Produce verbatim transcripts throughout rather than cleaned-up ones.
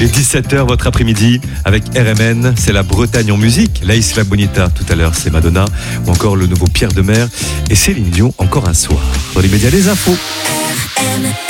Il est dix-sept heures, votre après-midi, avec R M N, c'est la Bretagne en musique. La Isla Bonita, tout à l'heure, c'est Madonna, ou encore le nouveau Pierre Demers, et Céline Dion, encore un soir. Dans les médias, les infos. R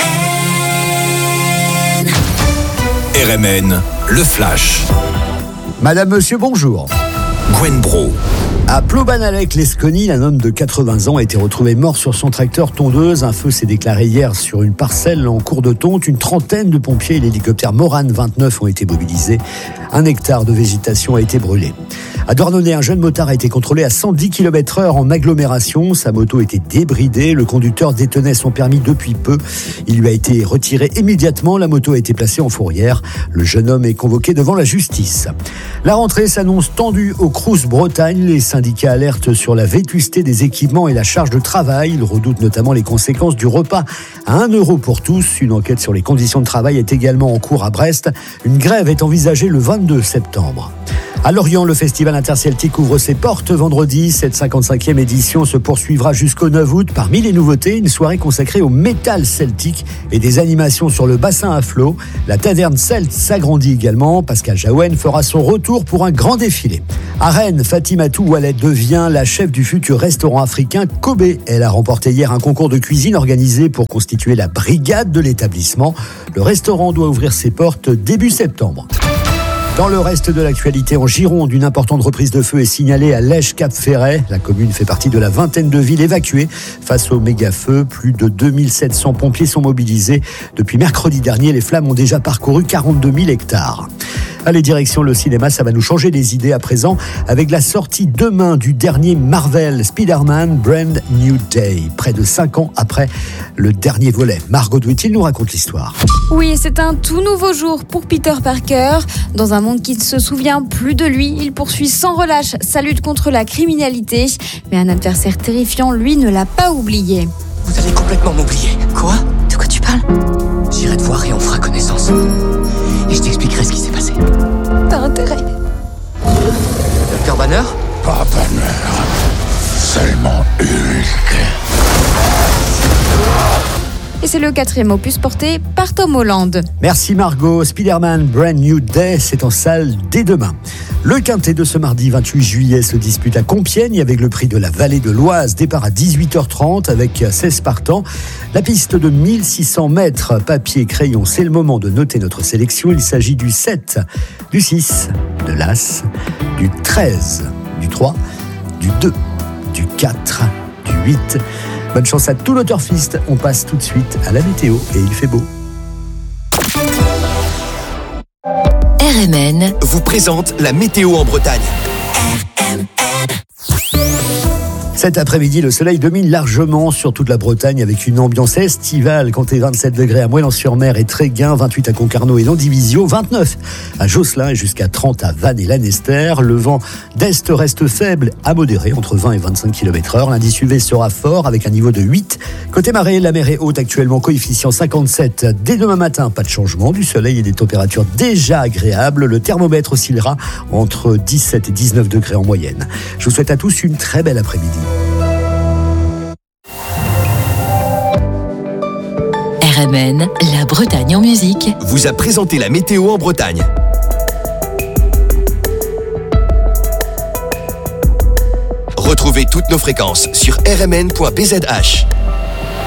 M N, le flash. Madame, monsieur, bonjour. Gwen Bro. À Plobanalec-Lescony, un homme de quatre-vingts ans a été retrouvé mort sur son tracteur tondeuse. Un feu s'est déclaré hier sur une parcelle en cours de tonte. Une trentaine de pompiers et l'hélicoptère Morane vingt-neuf ont été mobilisés. Un hectare de végétation a été brûlé. À Douarnenez, un jeune motard a été contrôlé à cent dix kilomètres heure en agglomération. Sa moto était débridée. Le conducteur détenait son permis depuis peu. Il lui a été retiré immédiatement. La moto a été placée en fourrière. Le jeune homme est convoqué devant la justice. La rentrée s'annonce tendue au Crous Bretagne. Les syndicats alertent sur la vétusté des équipements et la charge de travail. Ils redoutent notamment les conséquences du repas à un euro pour tous. Une enquête sur les conditions de travail est également en cours à Brest. Une grève est envisagée le vingt-deux septembre. À Lorient, le festival interceltique ouvre ses portes vendredi. Cette cinquante-cinquième édition se poursuivra jusqu'au neuf août. Parmi les nouveautés, une soirée consacrée au métal celtique et des animations sur le bassin à flot. La taverne celte s'agrandit également. Pascal Jaouen fera son retour pour un grand défilé. À Rennes, Fatimatou Oualet devient la chef du futur restaurant africain Kobe. Elle a remporté hier un concours de cuisine organisé pour constituer la brigade de l'établissement. Le restaurant doit ouvrir ses portes début septembre. Dans le reste de l'actualité, en Gironde, une importante reprise de feu est signalée à Lège-Cap-Ferret. La commune fait partie de la vingtaine de villes évacuées face au méga-feu. Plus de deux mille sept cents pompiers sont mobilisés. Depuis mercredi dernier, les flammes ont déjà parcouru quarante-deux mille hectares. Allez, direction le cinéma, ça va nous changer les idées à présent avec la sortie demain du dernier Marvel, Spider-Man Brand New Day. Près de cinq ans après le dernier volet. Margot Duetil nous raconte l'histoire. Oui, c'est un tout nouveau jour pour Peter Parker. Dans un monde qui ne se souvient plus de lui, il poursuit sans relâche sa lutte contre la criminalité. Mais un adversaire terrifiant, lui, ne l'a pas oublié. Vous allez complètement m'oublier. Quoi ? De quoi tu parles ? J'irai te voir et on fera connaissance. Et je t'expliquerai ce qui s'est passé. T'as intérêt. Docteur Banner ? Pas Banner, seulement Hulk. Et c'est le quatrième opus porté par Tom Holland. Merci Margot. Spider-Man Brand New Day, c'est en salle dès demain. Le quintet de ce mardi vingt-huit juillet se dispute à Compiègne avec le prix de la vallée de l'Oise. Départ à dix-huit heures trente avec seize partants. La piste de mille six cents mètres, papier, crayon, c'est le moment de noter notre sélection. Il s'agit du sept, du six, de l'As, du treize, du trois, du deux, du quatre, du huit. Bonne chance à tout le Turfiste. On passe tout de suite à la météo et il fait beau. R M N vous présente la météo en Bretagne. Cet après-midi, le soleil domine largement sur toute la Bretagne avec une ambiance estivale. Comptez vingt-sept degrés à Moëlan-sur-Mer et Tréguin, vingt-huit à Concarneau et Landivisiau, vingt-neuf à Josselin et jusqu'à trente à Vannes et Lanester. Le vent d'est reste faible à modéré, entre vingt et vingt-cinq kilomètres heure. L'indice U V sera fort avec un niveau de huit. Côté marée, la mer est haute actuellement, coefficient cinquante-sept. Dès demain matin, pas de changement, du soleil et des températures déjà agréables. Le thermomètre oscillera entre dix-sept et dix-neuf degrés en moyenne. Je vous souhaite à tous une très belle après-midi. R M N, la Bretagne en musique, vous a présenté la météo en Bretagne. Retrouvez toutes nos fréquences sur r m n point b z h.